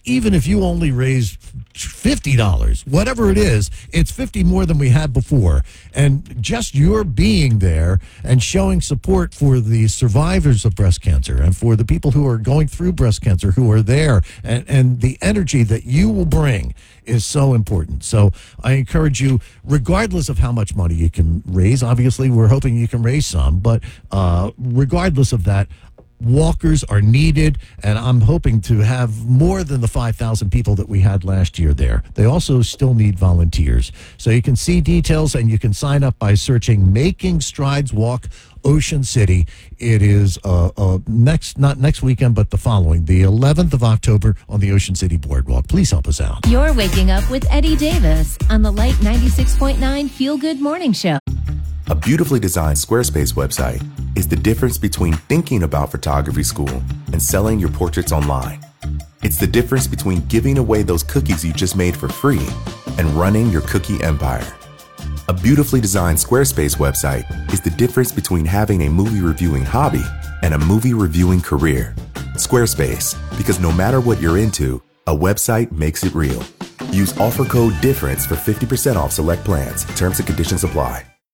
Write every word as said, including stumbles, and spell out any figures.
even if you only raise fifty dollars, whatever it is, it's fifty more than we had before. And just your being there and showing support for the survivors of breast cancer and for the people who are going through breast cancer who are there, and, and the energy that you will bring is so important. So I encourage you, regardless of how much money you can raise, obviously we're hoping you can raise some, but uh, regardless of that, walkers are needed, and I'm hoping to have more than the five thousand people that we had last year there. They also still need volunteers. So you can see details and you can sign up by searching Making Strides Walk Ocean City. It is uh, uh, next, not next weekend, but the following, the eleventh of October on the Ocean City Boardwalk. Please help us out. You're waking up with Eddie Davis on the Light ninety-six point nine Feel Good Morning Show. A beautifully designed Squarespace website is the difference between thinking about photography school and selling your portraits online. It's the difference between giving away those cookies you just made for free and running your cookie empire. A beautifully designed Squarespace website is the difference between having a movie reviewing hobby and a movie reviewing career. Squarespace, because no matter what you're into, a website makes it real. Use offer code DIFFERENCE for fifty percent off select plans. Terms and conditions apply.